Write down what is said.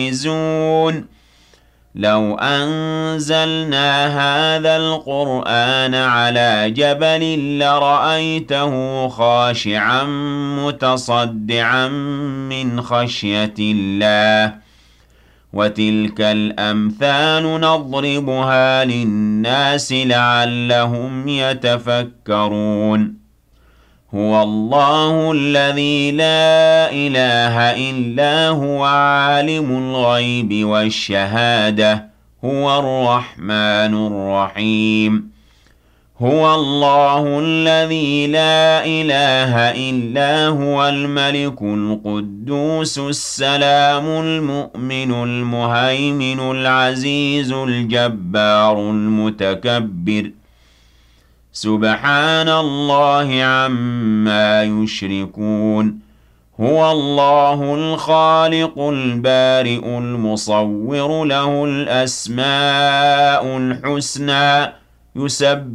يَكْنِزُونَ لَوْ أَنزَلْنَا هَذَا الْقُرْآنَ عَلَىٰ جَبَلٍ لَّرَأَيْتَهُ خَاشِعًا مُّتَصَدِّعًا مِّنْ خَشْيَةِ اللَّهِ ۚ وَتِلْكَ الْأَمْثَالُ نَضْرِبُهَا لِلنَّاسِ لَعَلَّهُمْ يَتَفَكَّرُونَ هُوَ اللَّهُ الَّذِي لَا إِلَٰهَ إِلَّا هُوَ عَالِمُ الْغَيْبِ وَالشَّهَادَةِ هُوَ الرَّحْمَٰنُ الرَّحِيمُ هُوَ اللَّهُ الَّذِي لَا إِلَٰهَ إِلَّا هُوَ الْمَلِكُ الْقُدُّوسُ السَّلَامُ الْمُؤْمِنُ الْمُهَيْمِنُ الْعَزِيزُ الْجَبَّارُ الْمُتَكَبِّرُ سُبْحَانَ اللَّهِ عَمَّا يُشْرِكُونَ هُوَ اللَّهُ الْخَالِقُ الْبَارِئُ الْمُصَوِّرُ ۖ لَهُ الْأَسْمَاءُ الْحُسْنَىٰ يُسَبِّحُ